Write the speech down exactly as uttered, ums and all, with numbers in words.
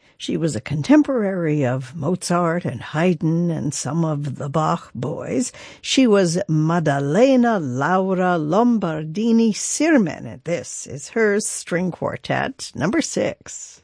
She was a contemporary of Mozart and Haydn and some of the Bach boys. She was Maddalena Laura Lombardini Sirmen. This is her string quartet, number six.